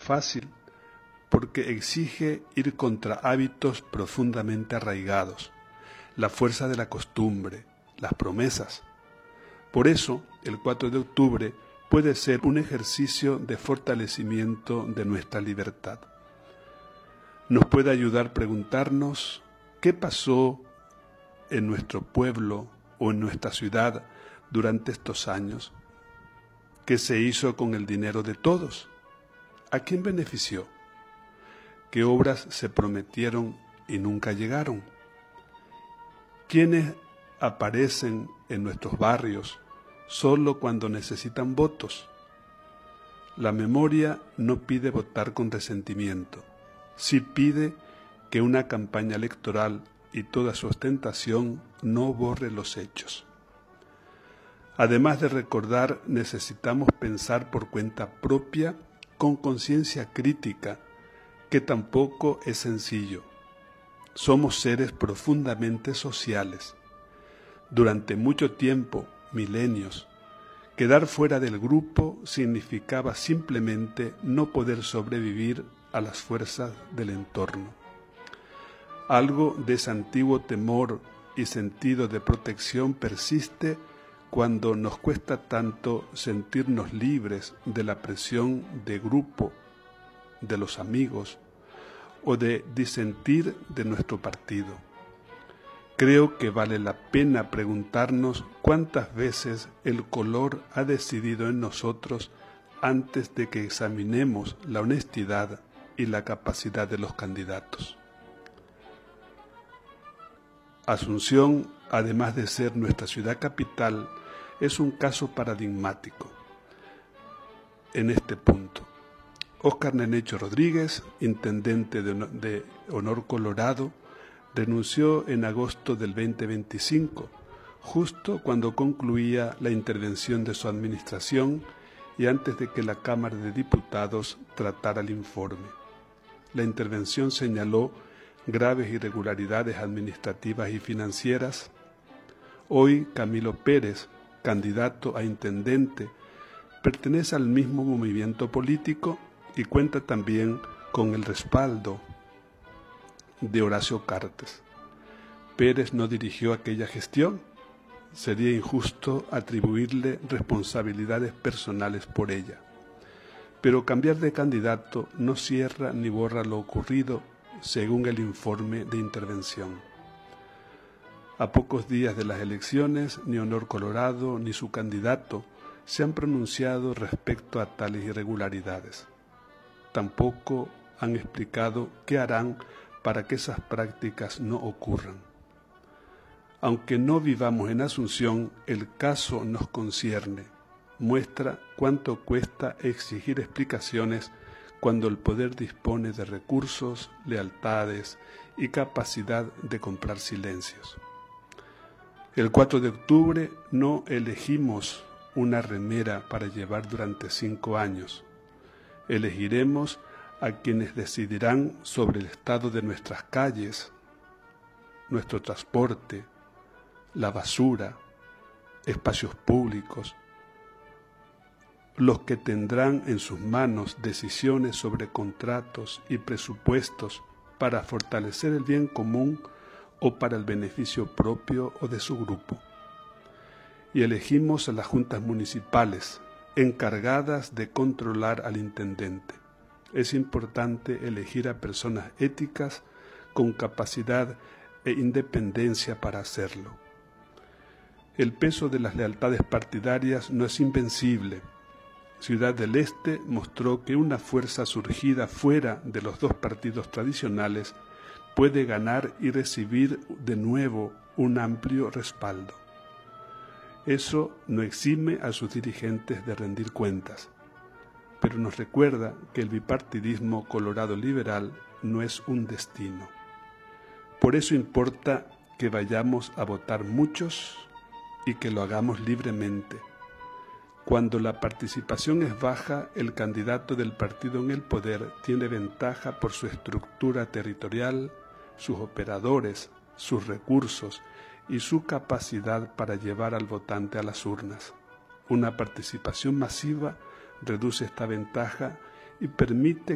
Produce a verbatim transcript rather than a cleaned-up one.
fácil porque exige ir contra hábitos profundamente arraigados, la fuerza de la costumbre, las promesas. Por eso, el cuatro de octubre puede ser un ejercicio de fortalecimiento de nuestra libertad. Nos puede ayudar a preguntarnos qué pasó en nuestro pueblo o en nuestra ciudad durante estos años. ¿Qué se hizo con el dinero de todos? ¿A quién benefició? ¿Qué obras se prometieron y nunca llegaron? ¿Quiénes aparecen en nuestros barrios solo cuando necesitan votos? La memoria no pide votar con resentimiento, sí pide que una campaña electoral y toda su ostentación no borre los hechos. Además de recordar, necesitamos pensar por cuenta propia, con conciencia crítica, que tampoco es sencillo. Somos seres profundamente sociales. Durante mucho tiempo, milenios, quedar fuera del grupo significaba simplemente no poder sobrevivir a las fuerzas del entorno. Algo de ese antiguo temor y sentido de protección persiste cuando nos cuesta tanto sentirnos libres de la presión de grupo, de los amigos o de disentir de nuestro partido. Creo que vale la pena preguntarnos cuántas veces el color ha decidido en nosotros antes de que examinemos la honestidad y la capacidad de los candidatos. Asunción, además de ser nuestra ciudad capital, es un caso paradigmático en este punto. Óscar Nenecho Rodríguez, intendente de Honor, de Honor Colorado, renunció en agosto del veinte veinticinco, justo cuando concluía la intervención de su administración y antes de que la Cámara de Diputados tratara el informe. La intervención señaló graves irregularidades administrativas y financieras. Hoy Camilo Pérez, candidato a intendente, pertenece al mismo movimiento político y cuenta también con el respaldo de Horacio Cartes. Pérez no dirigió aquella gestión. Sería injusto atribuirle responsabilidades personales por ella. Pero cambiar de candidato no cierra ni borra lo ocurrido según el informe de intervención. A pocos días de las elecciones, ni Honor Colorado ni su candidato se han pronunciado respecto a tales irregularidades. Tampoco han explicado qué harán para que esas prácticas no ocurran. Aunque no vivamos en Asunción, el caso nos concierne. Muestra cuánto cuesta exigir explicaciones cuando el poder dispone de recursos, lealtades y capacidad de comprar silencios. El cuatro de octubre no elegimos una remera para llevar durante cinco años. Elegiremos a quienes decidirán sobre el estado de nuestras calles, nuestro transporte, la basura, espacios públicos, los que tendrán en sus manos decisiones sobre contratos y presupuestos para fortalecer el bien común o para el beneficio propio o de su grupo. Y elegimos a las juntas municipales, encargadas de controlar al intendente. Es importante elegir a personas éticas con capacidad e independencia para hacerlo. El peso de las lealtades partidarias no es invencible. Ciudad del Este mostró que una fuerza surgida fuera de los dos partidos tradicionales puede ganar y recibir de nuevo un amplio respaldo. Eso no exime a sus dirigentes de rendir cuentas, pero nos recuerda que el bipartidismo colorado liberal no es un destino. Por eso importa que vayamos a votar muchos y que lo hagamos libremente. Cuando la participación es baja, el candidato del partido en el poder tiene ventaja por su estructura territorial, sus operadores, sus recursos y su capacidad para llevar al votante a las urnas. Una participación masiva reduce esta ventaja y permite